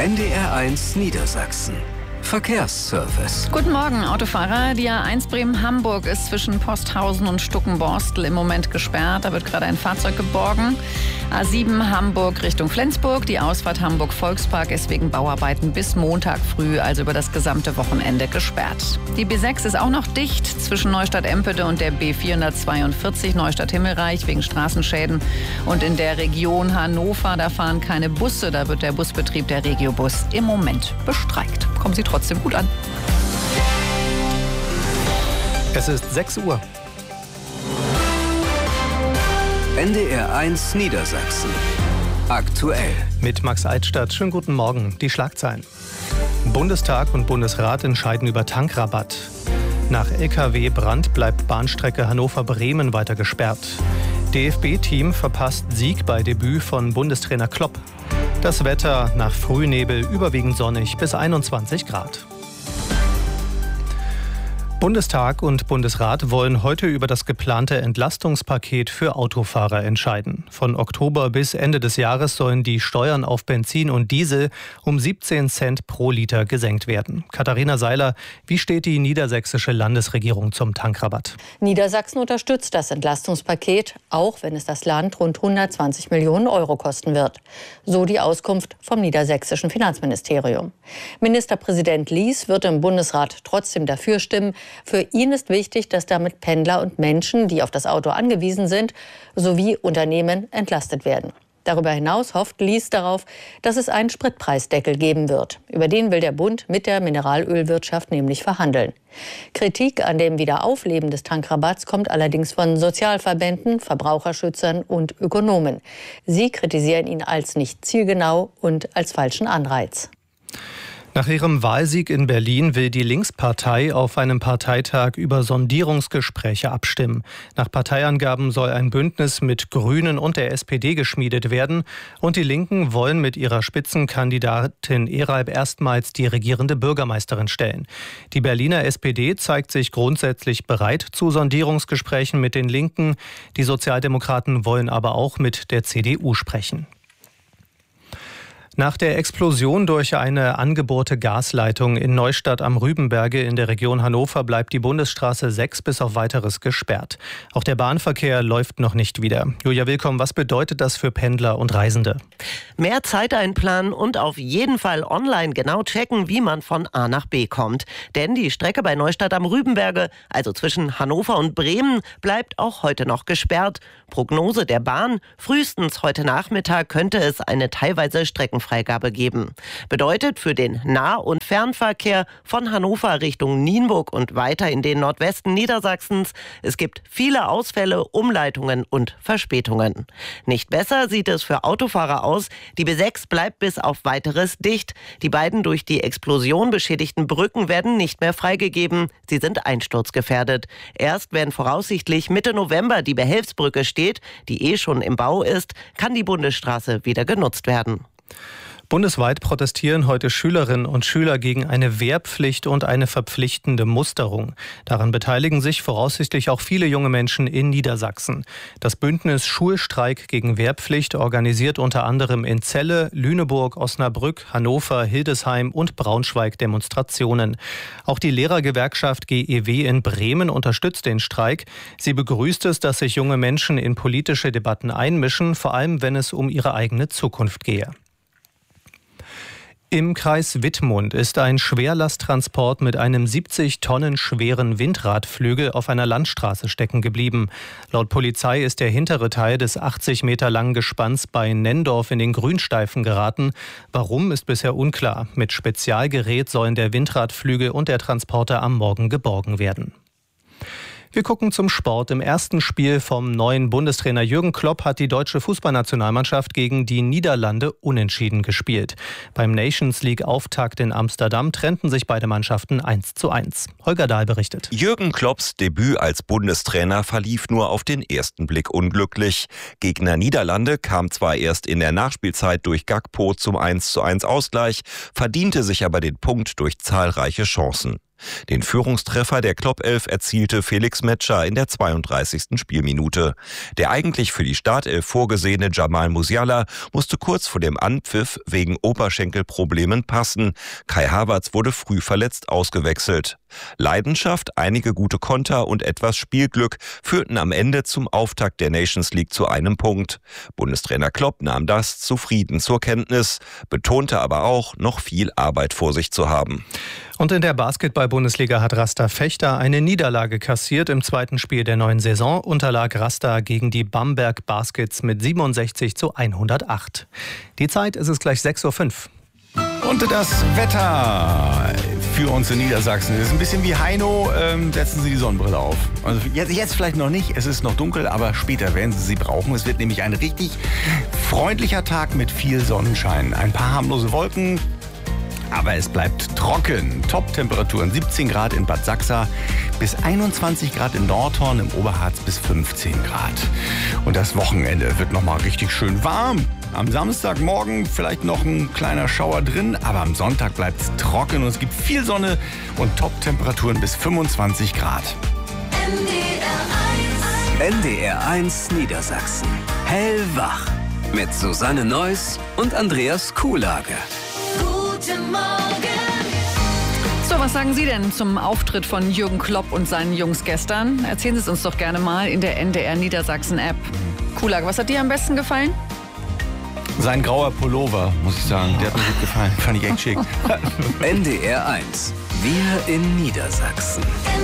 NDR1 Niedersachsen. Verkehrsservice. Guten Morgen, Autofahrer. Die A1 Bremen-Hamburg ist zwischen Posthausen und Stuckenborstel im Moment gesperrt. Da wird gerade ein Fahrzeug geborgen. A7 Hamburg Richtung Flensburg. Die Ausfahrt Hamburg-Volkspark ist wegen Bauarbeiten bis Montag früh, also über das gesamte Wochenende, gesperrt. Die B6 ist auch noch dicht zwischen Neustadt-Empede und der B442 Neustadt-Himmelreich wegen Straßenschäden. Und in der Region Hannover, da fahren keine Busse. Da wird der Busbetrieb der Regiobus im Moment bestreikt. Kommen Sie trotzdem gut an. Es ist 6 Uhr. NDR1 Niedersachsen. Aktuell. Mit Max Eitstadt. Schönen guten Morgen. Die Schlagzeilen. Bundestag und Bundesrat entscheiden über Tankrabatt. Nach LKW-Brand bleibt Bahnstrecke Hannover-Bremen weiter gesperrt. DFB-Team verpasst Sieg bei Debüt von Bundestrainer Klopp. Das Wetter nach Frühnebel überwiegend sonnig bis 21 Grad. Bundestag und Bundesrat wollen heute über das geplante Entlastungspaket für Autofahrer entscheiden. Von Oktober bis Ende des Jahres sollen die Steuern auf Benzin und Diesel um 17 Cent pro Liter gesenkt werden. Katharina Seiler, wie steht die niedersächsische Landesregierung zum Tankrabatt? Niedersachsen unterstützt das Entlastungspaket, auch wenn es das Land rund 120 Millionen Euro kosten wird. So die Auskunft vom niedersächsischen Finanzministerium. Ministerpräsident Lies wird im Bundesrat trotzdem dafür stimmen. Für ihn ist wichtig, dass damit Pendler und Menschen, die auf das Auto angewiesen sind, sowie Unternehmen entlastet werden. Darüber hinaus hofft Lies darauf, dass es einen Spritpreisdeckel geben wird. Über den will der Bund mit der Mineralölwirtschaft nämlich verhandeln. Kritik an dem Wiederaufleben des Tankrabatts kommt allerdings von Sozialverbänden, Verbraucherschützern und Ökonomen. Sie kritisieren ihn als nicht zielgenau und als falschen Anreiz. Nach ihrem Wahlsieg in Berlin will die Linkspartei auf einem Parteitag über Sondierungsgespräche abstimmen. Nach Parteiangaben soll ein Bündnis mit Grünen und der SPD geschmiedet werden. Und die Linken wollen mit ihrer Spitzenkandidatin Eralb erstmals die regierende Bürgermeisterin stellen. Die Berliner SPD zeigt sich grundsätzlich bereit zu Sondierungsgesprächen mit den Linken. Die Sozialdemokraten wollen aber auch mit der CDU sprechen. Nach der Explosion durch eine angebohrte Gasleitung in Neustadt am Rübenberge in der Region Hannover bleibt die Bundesstraße 6 bis auf Weiteres gesperrt. Auch der Bahnverkehr läuft noch nicht wieder. Julia Willkomm, was bedeutet das für Pendler und Reisende? Mehr Zeit einplanen und auf jeden Fall online genau checken, wie man von A nach B kommt. Denn die Strecke bei Neustadt am Rübenberge, also zwischen Hannover und Bremen, bleibt auch heute noch gesperrt. Prognose der Bahn: frühestens heute Nachmittag könnte es eine teilweise Streckenfreigabe geben. Bedeutet für den Nah- und Fernverkehr von Hannover Richtung Nienburg und weiter in den Nordwesten Niedersachsens: es gibt viele Ausfälle, Umleitungen und Verspätungen. Nicht besser sieht es für Autofahrer aus. Die B6 bleibt bis auf Weiteres dicht. Die beiden durch die Explosion beschädigten Brücken werden nicht mehr freigegeben. Sie sind einsturzgefährdet. Erst wenn voraussichtlich Mitte November die Behelfsbrücke steht, die schon im Bau ist, kann die Bundesstraße wieder genutzt werden. Bundesweit protestieren heute Schülerinnen und Schüler gegen eine Wehrpflicht und eine verpflichtende Musterung. Daran beteiligen sich voraussichtlich auch viele junge Menschen in Niedersachsen. Das Bündnis Schulstreik gegen Wehrpflicht organisiert unter anderem in Celle, Lüneburg, Osnabrück, Hannover, Hildesheim und Braunschweig Demonstrationen. Auch die Lehrergewerkschaft GEW in Bremen unterstützt den Streik. Sie begrüßt es, dass sich junge Menschen in politische Debatten einmischen, vor allem wenn es um ihre eigene Zukunft gehe. Im Kreis Wittmund ist ein Schwerlasttransport mit einem 70 Tonnen schweren Windradflügel auf einer Landstraße stecken geblieben. Laut Polizei ist der hintere Teil des 80 Meter langen Gespanns bei Nendorf in den Grünstreifen geraten. Warum, ist bisher unklar. Mit Spezialgerät sollen der Windradflügel und der Transporter am Morgen geborgen werden. Wir gucken zum Sport. Im ersten Spiel vom neuen Bundestrainer Jürgen Klopp hat die deutsche Fußballnationalmannschaft gegen die Niederlande unentschieden gespielt. Beim Nations League-Auftakt in Amsterdam trennten sich beide Mannschaften 1:1. Holger Dahl berichtet. Jürgen Klopps Debüt als Bundestrainer verlief nur auf den ersten Blick unglücklich. Gegner Niederlande kam zwar erst in der Nachspielzeit durch Gakpo zum 1:1 Ausgleich, verdiente sich aber den Punkt durch zahlreiche Chancen. Den Führungstreffer der Klopp-Elf erzielte Felix Metscher in der 32. Spielminute. Der eigentlich für die Startelf vorgesehene Jamal Musiala musste kurz vor dem Anpfiff wegen Oberschenkelproblemen passen. Kai Havertz wurde früh verletzt ausgewechselt. Leidenschaft, einige gute Konter und etwas Spielglück führten am Ende zum Auftakt der Nations League zu einem Punkt. Bundestrainer Klopp nahm das zufrieden zur Kenntnis, betonte aber auch, noch viel Arbeit vor sich zu haben. Und in der Basketball-Bundesliga hat Rasta Vechta eine Niederlage kassiert. Im zweiten Spiel der neuen Saison unterlag Rasta gegen die Bamberg Baskets mit 67:108. Die Zeit ist es gleich 6:05 Uhr. Und das Wetter für uns in Niedersachsen ist ein bisschen wie Heino. Setzen Sie die Sonnenbrille auf. Also jetzt vielleicht noch nicht, es ist noch dunkel, aber später werden Sie sie brauchen. Es wird nämlich ein richtig freundlicher Tag mit viel Sonnenschein. Ein paar harmlose Wolken, aber es bleibt trocken. Top-Temperaturen 17 Grad in Bad Sachsa, bis 21 Grad in Nordhorn, im Oberharz bis 15 Grad. Und das Wochenende wird nochmal richtig schön warm. Am Samstagmorgen vielleicht noch ein kleiner Schauer drin, aber am Sonntag bleibt es trocken und es gibt viel Sonne und Top-Temperaturen bis 25 Grad. NDR 1 Niedersachsen. Hellwach. Mit Susanne Neuss und Andreas Kuhlage. Guten Morgen. So, was sagen Sie denn zum Auftritt von Jürgen Klopp und seinen Jungs gestern? Erzählen Sie es uns doch gerne mal in der NDR Niedersachsen App. Kuhlage, was hat dir am besten gefallen? Sein grauer Pullover, muss ich sagen, der hat mir gut gefallen. Fand ich echt schick. NDR 1. Wir in Niedersachsen.